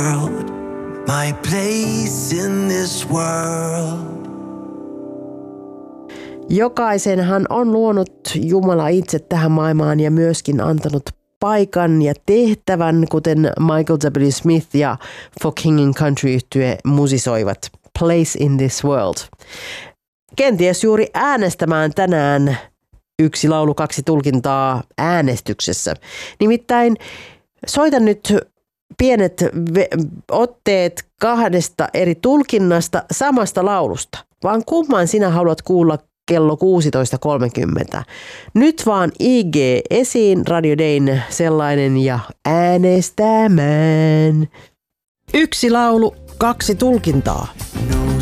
My place in this world. Jokaisenhan on luonut Jumala itse tähän maailmaan ja myöskin antanut paikan ja tehtävän, kuten Michael W. Smith ja For King and Country-yhtye musisoivat Place in this world. Kenties juuri äänestämään tänään yksi laulu, kaksi tulkintaa äänestyksessä. Nimittäin soitan nyt pienet otteet kahdesta eri tulkinnasta samasta laulusta, vaan kumman sinä haluat kuulla kello 16.30. Nyt vaan IG esiin, Radio Dayn sellainen ja äänestämään. Yksi laulu, kaksi tulkintaa.